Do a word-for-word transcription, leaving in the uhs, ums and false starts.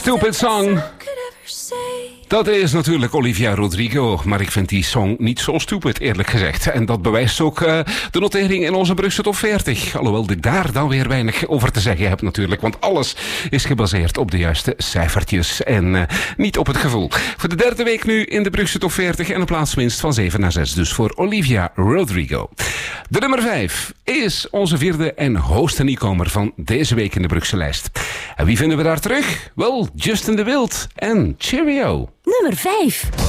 Stupid Song. Dat is natuurlijk Olivia Rodrigo, maar ik vind die song niet zo stupid, eerlijk gezegd. En dat bewijst ook uh, de notering in onze Brugse Top veertig. Alhoewel ik daar dan weer weinig over te zeggen heb natuurlijk, want alles is gebaseerd op de juiste cijfertjes en uh, niet op het gevoel. Voor de derde week nu in de Brugse Top veertig en een plaatswinst van zeven naar zes, dus voor Olivia Rodrigo. De nummer vijf is onze vierde en hoogste nieuwkomer van deze week in de Brugse lijst. En wie vinden we daar terug? Wel, Justin de Wild en Cheerio. Nummer vijf.